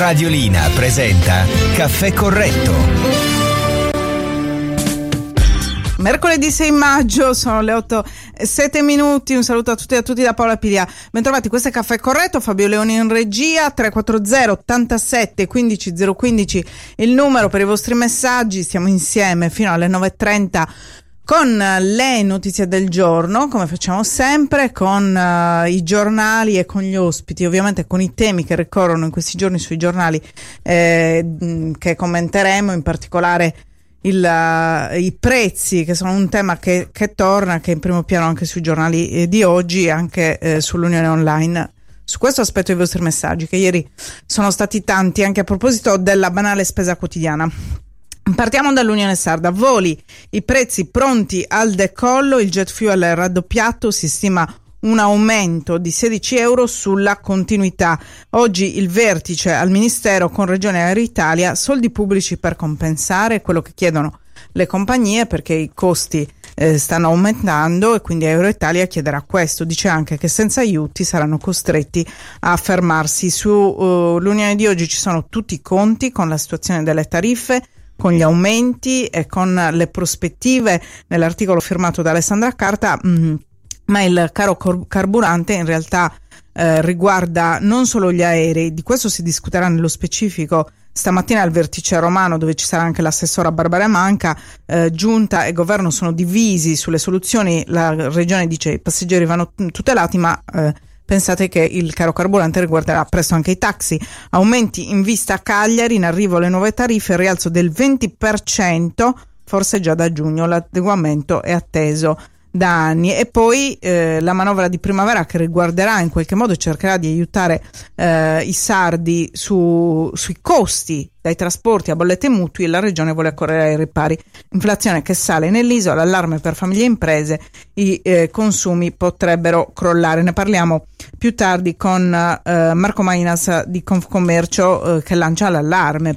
Radiolina presenta Caffè Corretto. Mercoledì 6 maggio, sono le 8:07. Un saluto a tutti e a tutti da Paola Piglia. Bentrovati, questo è Caffè Corretto, Fabio Leoni in regia. 340 87 15 015 il numero per i vostri messaggi. Stiamo insieme fino alle 9:30 con le notizie del giorno, come facciamo sempre, con i giornali e con gli ospiti, ovviamente con i temi che ricorrono in questi giorni sui giornali che commenteremo, in particolare i prezzi, che sono un tema che torna, che è in primo piano anche sui giornali di oggi e anche sull'Unione Online. Su questo aspetto i vostri messaggi, che ieri sono stati tanti, anche a proposito della banale spesa quotidiana. Partiamo dall'Unione Sarda. Voli, i prezzi pronti al decollo, il jet fuel è raddoppiato, si stima un aumento di 16 euro sulla continuità. Oggi il vertice al Ministero con Regione Air Italia, soldi pubblici per compensare quello che chiedono le compagnie, perché i costi stanno aumentando e quindi Air Italia chiederà questo. Dice anche che senza aiuti saranno costretti a fermarsi. L'Unione di oggi ci sono tutti i conti con la situazione delle tariffe, con gli aumenti e con le prospettive nell'articolo firmato da Alessandra Carta, ma il caro carburante in realtà riguarda non solo gli aerei. Di questo si discuterà nello specifico stamattina al vertice romano, dove ci sarà anche l'assessora Barbara Manca. Giunta e governo sono divisi sulle soluzioni. La regione dice i passeggeri vanno tutelati, ma pensate che il caro carburante riguarderà presto anche i taxi. Aumenti in vista a Cagliari, in arrivo le nuove tariffe, il rialzo del 20%, forse già da giugno. L'adeguamento è atteso da anni. E poi la manovra di primavera, che riguarderà in qualche modo, cercherà di aiutare i sardi sui costi dai trasporti a bollette e mutui. La regione vuole accorrere ai ripari. Inflazione che sale nell'isola, allarme per famiglie e imprese, i consumi potrebbero crollare. Ne parliamo più tardi con Marco Mainas di Confcommercio, che lancia l'allarme